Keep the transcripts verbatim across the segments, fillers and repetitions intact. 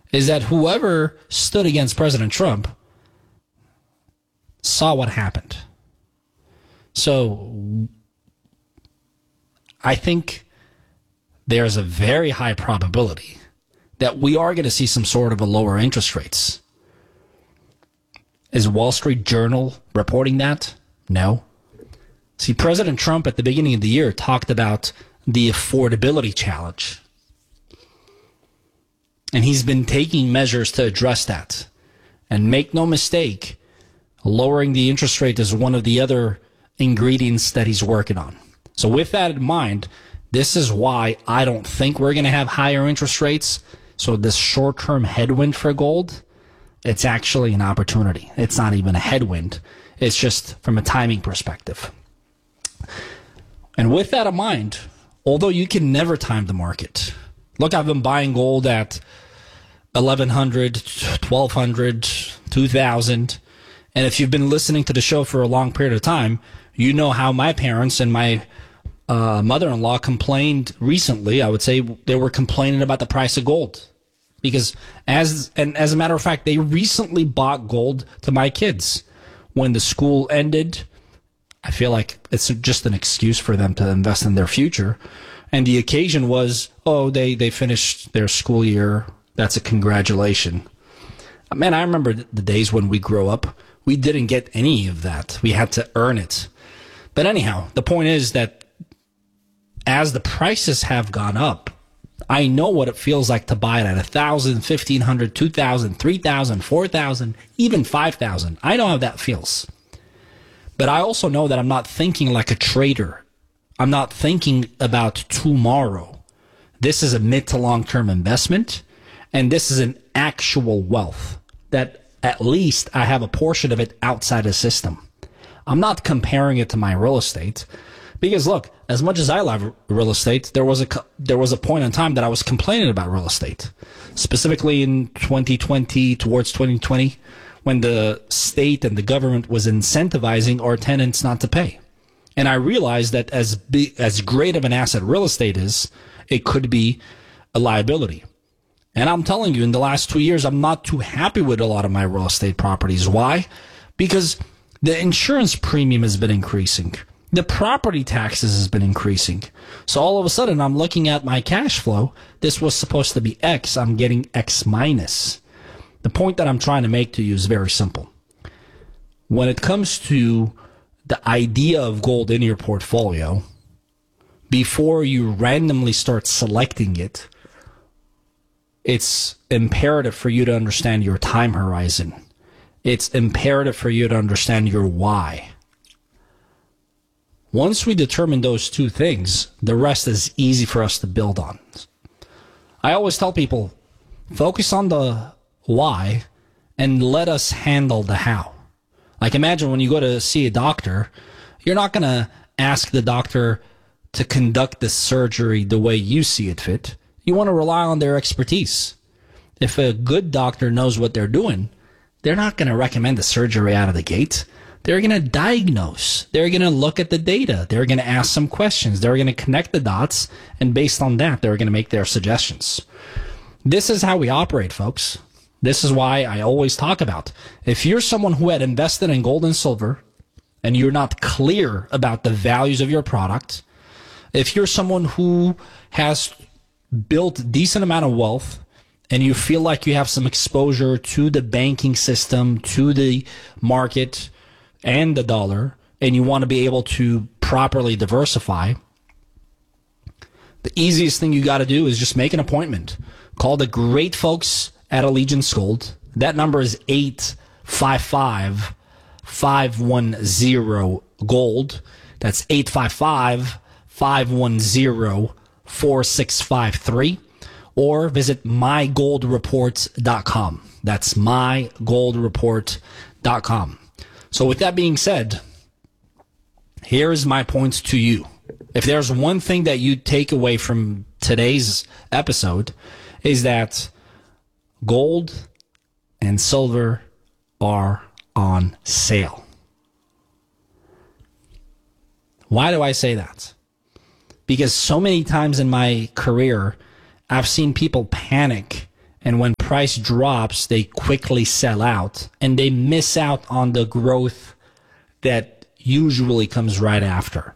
is that whoever stood against President Trump saw what happened. So I think there's a very high probability that we are going to see some sort of a lower interest rates. Is Wall Street Journal reporting that? No. See, President Trump at the beginning of the year talked about the affordability challenge. And he's been taking measures to address that. And make no mistake, lowering the interest rate is one of the other ingredients that he's working on. So with that in mind, this is why I don't think we're going to have higher interest rates. So this short-term headwind for gold, it's actually an opportunity. It's not even a headwind. It's just from a timing perspective. And with that in mind, although you can never time the market, look, I've been buying gold at eleven hundred, twelve hundred, two thousand. And if you've been listening to the show for a long period of time, you know how my parents and my uh, mother-in-law complained recently. I would say they were complaining about the price of gold. Because as and as a matter of fact, they recently bought gold to my kids. When the school ended, I feel like it's just an excuse for them to invest in their future. And the occasion was, oh, they, they finished their school year. That's a congratulation. Man, I remember the days when we grew up, we didn't get any of that. We had to earn it. But anyhow, the point is that as the prices have gone up, I know what it feels like to buy it at one thousand, fifteen hundred, two thousand, three thousand, four thousand, even five thousand. I know how that feels. But I also know that I'm not thinking like a trader. I'm not thinking about tomorrow. This is a mid to long-term investment, and this is an actual wealth that at least I have a portion of it outside the system. I'm not comparing it to my real estate because, look, as much as I love real estate, there was a there was a point in time that I was complaining about real estate, specifically in twenty twenty, towards twenty twenty, when the state and the government was incentivizing our tenants not to pay. And I realized that as big, as great of an asset real estate is, it could be a liability. And I'm telling you, in the last two years, I'm not too happy with a lot of my real estate properties. Why? Because the insurance premium has been increasing. The property taxes has been increasing. So all of a sudden, I'm looking at my cash flow. This was supposed to be X. I'm getting X minus. The point that I'm trying to make to you is very simple. When it comes to the idea of gold in your portfolio, before you randomly start selecting it, it's imperative for you to understand your time horizon. It's imperative for you to understand your why. Once we determine those two things, the rest is easy for us to build on. I always tell people, focus on the why and let us handle the how. Like imagine when you go to see a doctor, you're not going to ask the doctor to conduct the surgery the way you see it fit. You want to rely on their expertise. If a good doctor knows what they're doing, they're not going to recommend the surgery out of the gate. They're going to diagnose. They're going to look at the data. They're going to ask some questions. They're going to connect the dots, and based on that, they're going to make their suggestions. This is how we operate, folks. This is why I always talk about, if you're someone who had invested in gold and silver, and you're not clear about the values of your product, if you're someone who has built a decent amount of wealth, and you feel like you have some exposure to the banking system, to the market, and the dollar, and you want to be able to properly diversify, the easiest thing you got to do is just make an appointment. Call the great folks at Allegiance Gold. That number is eight five five, five one zero, GOLD. That's eight five five, five one zero, four six five three. Or visit my gold report dot com. That's my gold report dot com. So with that being said, here is my points to you. If there's one thing that you take away from today's episode, is that gold and silver are on sale. Why do I say that? Because so many times in my career, I've seen people panic, and when price drops, they quickly sell out and they miss out on the growth that usually comes right after.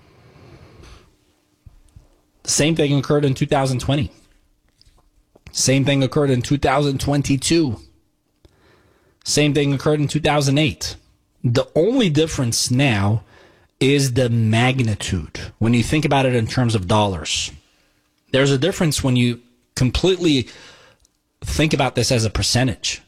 The same thing occurred in two thousand twenty. Same thing occurred in two thousand twenty-two. Same thing occurred in two thousand eight. The only difference now is the magnitude. When you think about it in terms of dollars, there's a difference when you completely think about this as a percentage.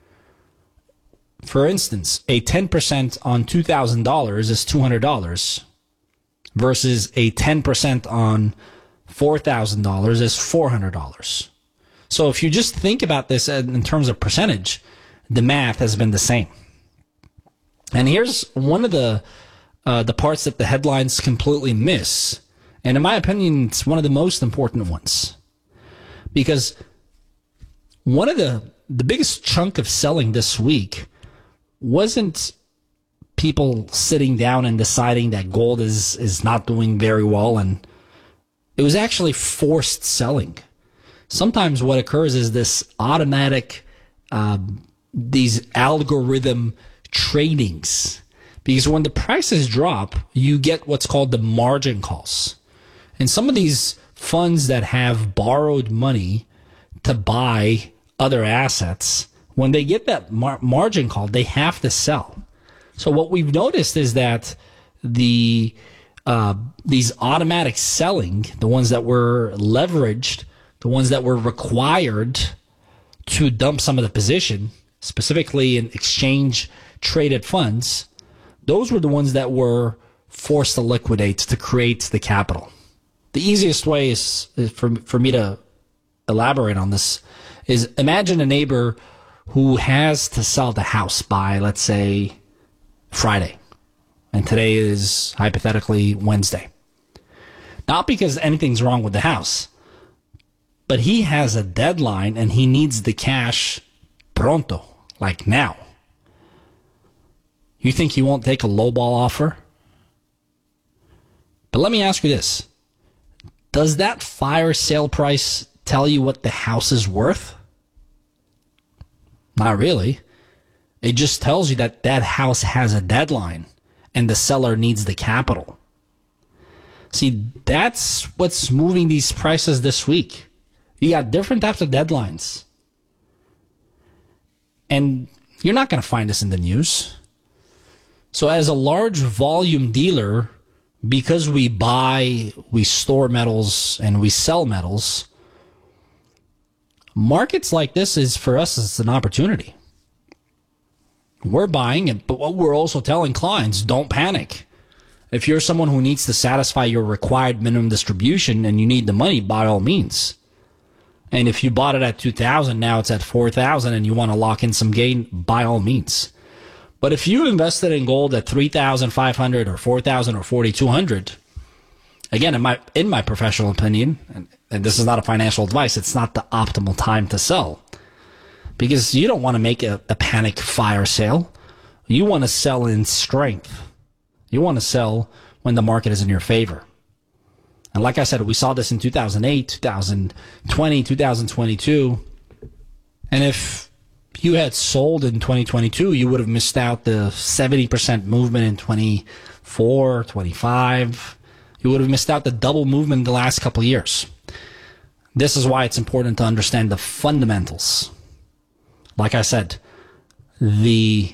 For instance, a ten percent on two thousand dollars is two hundred dollars versus a ten percent on four thousand dollars is four hundred dollars. So if you just think about this in terms of percentage, the math has been the same. And here's one of the uh, the parts that the headlines completely miss. And in my opinion, it's one of the most important ones. Because one of the, the biggest chunk of selling this week wasn't people sitting down and deciding that gold is, is not doing very well. And it was actually forced selling. Sometimes what occurs is this automatic, uh, these algorithm tradings. Because when the prices drop, you get what's called the margin calls. And some of these funds that have borrowed money to buy other assets, when they get that mar- margin call, they have to sell. So what we've noticed is that the uh, these automatic selling, the ones that were leveraged, the ones that were required to dump some of the position, specifically in exchange traded funds, those were the ones that were forced to liquidate to create the capital. The easiest way is, is for, for me to elaborate on this is imagine a neighbor who has to sell the house by, let's say, Friday. And today is hypothetically Wednesday. Not because anything's wrong with the house, but he has a deadline and he needs the cash pronto, like now. You think he won't take a lowball offer? But let me ask you this. Does that fire sale price tell you what the house is worth? Not really. It just tells you that that house has a deadline and the seller needs the capital. See, that's what's moving these prices this week. You got different types of deadlines. And you're not going to find this in the news. So as a large volume dealer, because we buy, we store metals, and we sell metals, markets like this is, for us, it's an opportunity. We're buying it, but what we're also telling clients, don't panic. If you're someone who needs to satisfy your required minimum distribution and you need the money, by all means. And if you bought it at two thousand, now it's at four thousand and you want to lock in some gain, by all means. But if you invested in gold at three thousand five hundred or four thousand or forty-two hundred, again, in my in my professional opinion, and, and this is not a financial advice, it's not the optimal time to sell. Because you don't want to make a, a panic fire sale. You want to sell in strength. You want to sell when the market is in your favor. And like I said, we saw this in two thousand eight, two thousand twenty, two thousand twenty-two. And if you had sold in twenty twenty-two, you would have missed out the seventy percent movement in twenty-four, twenty-five. You would have missed out the double movement in the last couple of years. This is why it's important to understand the fundamentals. Like I said, the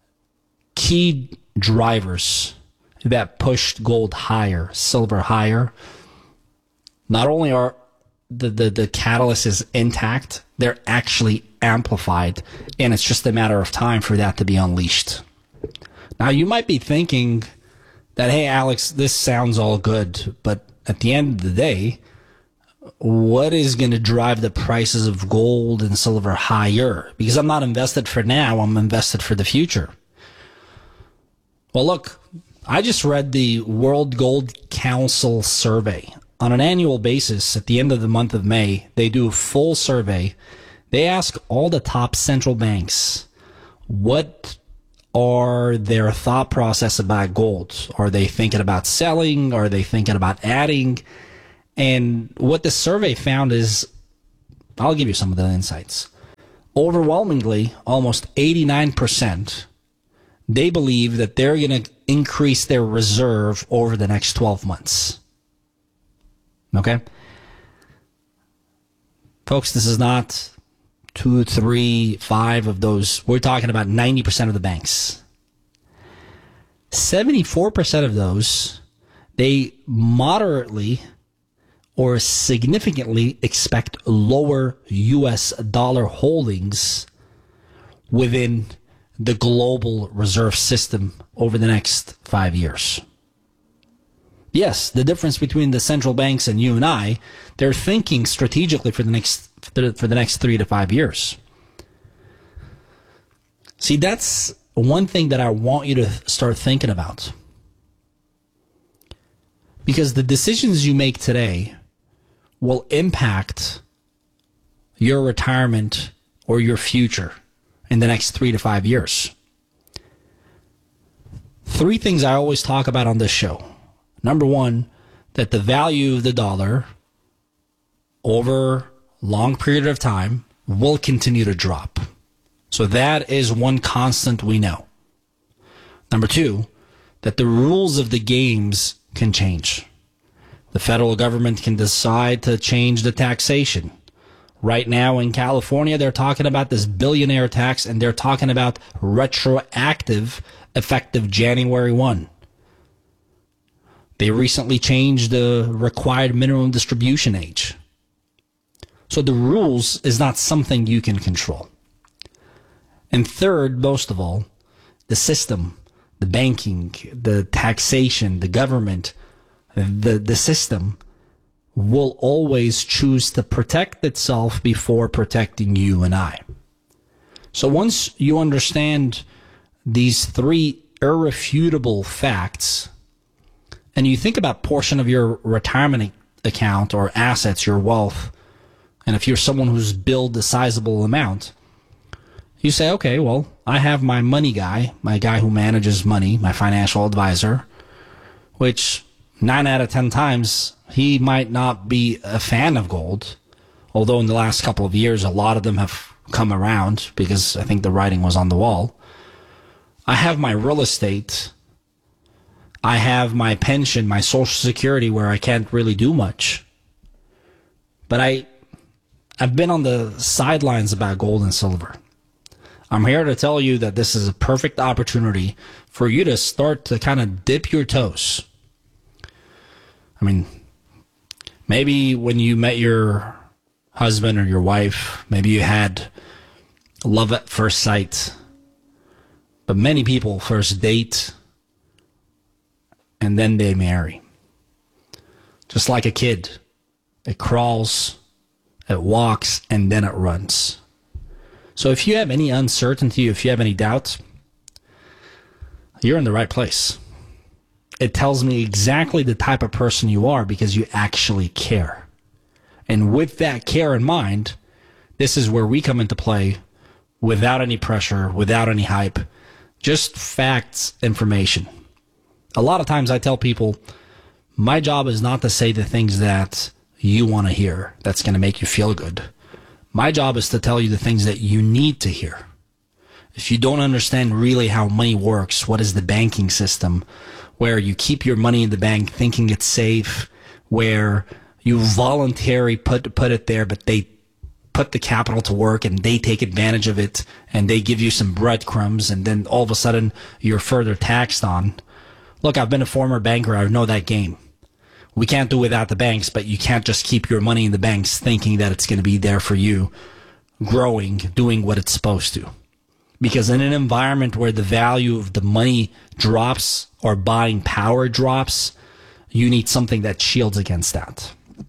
key drivers that pushed gold higher, silver higher, not only are the, the, the catalyst is intact, they're actually amplified, and it's just a matter of time for that to be unleashed. Now, you might be thinking that, hey, Alex, this sounds all good, but at the end of the day, what is going to drive the prices of gold and silver higher? Because I'm not invested for now, I'm invested for the future. Well, look, I just read the World Gold Council survey. On an annual basis, at the end of the month of May, they do a full survey. They ask all the top central banks, what are their thought process about gold? Are they thinking about selling? Are they thinking about adding? And what the survey found is, I'll give you some of the insights. overwhelmingly, almost eighty-nine percent, they believe that they're going to increase their reserve over the next twelve months. Okay? Folks, this is not two, three, five of those. We're talking about ninety percent of the banks. seventy-four percent of those, they moderately or significantly expect lower U S dollar holdings within the global reserve system over the next five years. Yes, the difference between the central banks and you and I, they're thinking strategically for the next for the next three to five years. See, that's one thing that I want you to start thinking about. Because the decisions you make today will impact your retirement or your future in the next three to five years. Three things I always talk about on this show. Number one, that the value of the dollar over a long period of time will continue to drop. So that is one constant we know. Number two, that the rules of the games can change. The federal government can decide to change the taxation. Right now in California, they're talking about this billionaire tax, and they're talking about retroactive effective January first. They recently changed the required minimum distribution age. So the rules is not something you can control. And third, most of all, the system, the banking, the taxation, the government, the, the system will always choose to protect itself before protecting you and I. So once you understand these three irrefutable facts, and you think about portion of your retirement account or assets, your wealth, and if you're someone who's billed a sizable amount, you say, okay, well, I have my money guy, my guy who manages money, my financial advisor, which nine out of ten times, he might not be a fan of gold, although in the last couple of years, a lot of them have come around because I think the writing was on the wall. I have my real estate. I have my pension, my Social Security, where I can't really do much. But I, I've been on the sidelines about gold and silver. I'm here to tell you that this is a perfect opportunity for you to start to kind of dip your toes. I mean, maybe when you met your husband or your wife, maybe you had love at first sight. But many people first date and then they marry. Just like a kid. It crawls, it walks, and then it runs. So if you have any uncertainty, if you have any doubts, you're in the right place. It tells me exactly the type of person you are because you actually care. And with that care in mind, this is where we come into play without any pressure, without any hype, just facts, information. A lot of times I tell people, my job is not to say the things that you want to hear that's going to make you feel good. My job is to tell you the things that you need to hear. If you don't understand really how money works, what is the banking system, where you keep your money in the bank thinking it's safe, where you voluntarily put, put it there, but they put the capital to work and they take advantage of it and they give you some breadcrumbs and then all of a sudden you're further taxed on. Look, I've been a former banker. I know that game. We can't do without the banks, but you can't just keep your money in the banks thinking that it's going to be there for you, growing, doing what it's supposed to. Because in an environment where the value of the money drops or buying power drops, you need something that shields against that.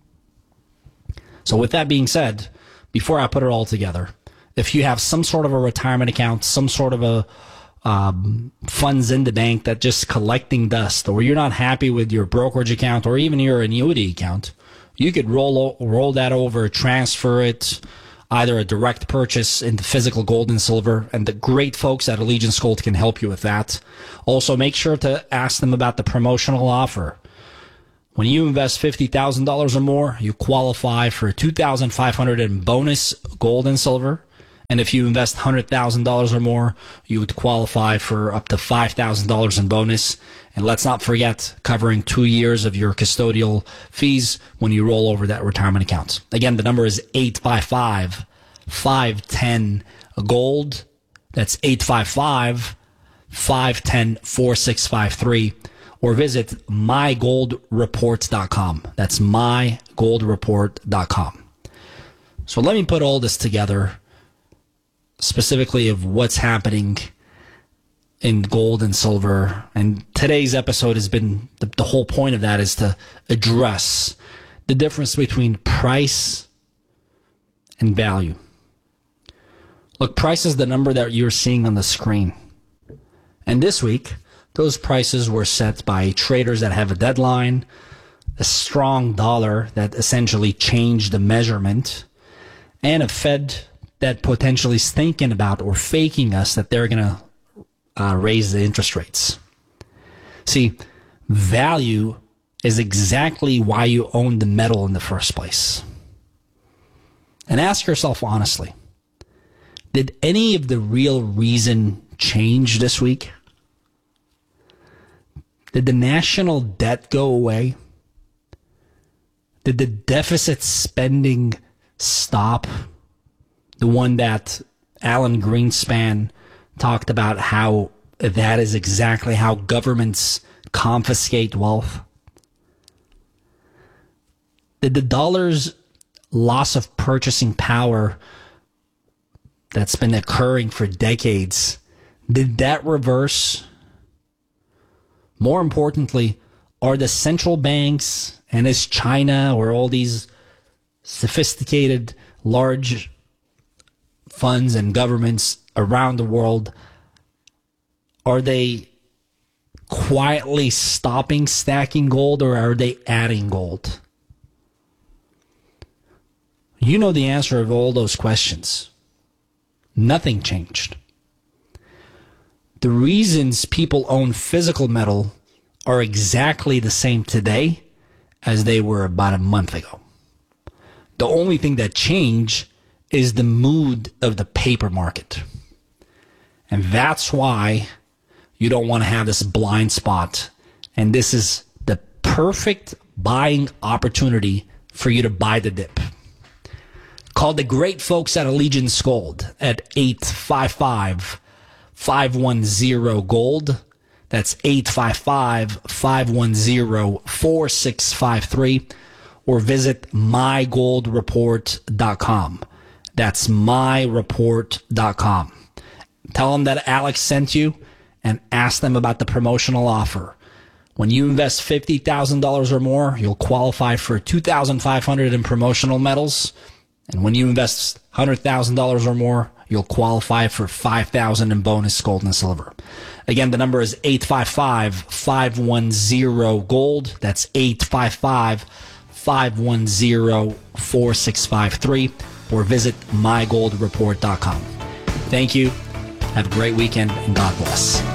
So with that being said, before I put it all together, if you have some sort of a retirement account, some sort of a um, funds in the bank that just collecting dust, or you're not happy with your brokerage account or even your annuity account, you could roll roll that over, transfer it, either a direct purchase into physical gold and silver, and the great folks at Allegiance Gold can help you with that. Also, make sure to ask them about the promotional offer. When you invest fifty thousand dollars or more, you qualify for two thousand five hundred dollars in bonus gold and silver And if you invest one hundred thousand dollars or more, you would qualify for up to five thousand dollars in bonus. And let's not forget covering two years of your custodial fees when you roll over that retirement account. Again, the number is eight five five, five one zero, GOLD. That's eight five five, five one zero, four six five three. Or visit my gold report dot com. That's my gold report dot com. So let me put all this together, specifically of what's happening in gold and silver. And today's episode has been, the, the whole point of that is to address the difference between price and value. Look, price is the number that you're seeing on the screen. And this week, those prices were set by traders that have a deadline, a strong dollar that essentially changed the measurement, and a Fed that potentially is thinking about or faking us that they're going to uh, raise the interest rates. See, value is exactly why you own the metal in the first place. And ask yourself honestly, did any of the real reason change this week? Did the national debt go away? Did the deficit spending stop? The one that Alan Greenspan talked about, how that is exactly how governments confiscate wealth. Did the dollar's loss of purchasing power that's been occurring for decades, did that reverse? More importantly, are the central banks, and is China or all these sophisticated large funds and governments around the world, are they quietly stopping stacking gold, or are they adding gold? You know the answer of all those questions. Nothing changed. The reasons people own physical metal are exactly the same today as they were about a month ago. The only thing that changed is the mood of the paper market. And that's why you don't want to have this blind spot. And this is the perfect buying opportunity for you to buy the dip. Call the great folks at Allegiance Gold at eight five five, five one zero, GOLD. That's eight five five, five one zero, four six five three. Or visit my gold report dot com. That's my report dot com. Tell them that Alex sent you and ask them about the promotional offer. When you invest fifty thousand dollars or more, you'll qualify for two thousand five hundred dollars in promotional metals. And when you invest one hundred thousand dollars or more, you'll qualify for five thousand dollars in bonus gold and silver. Again, the number is eight five five, five one zero, GOLD. That's eight five five, five one zero, four six five three. Or visit my gold report dot com. Thank you. Have a great weekend, and God bless.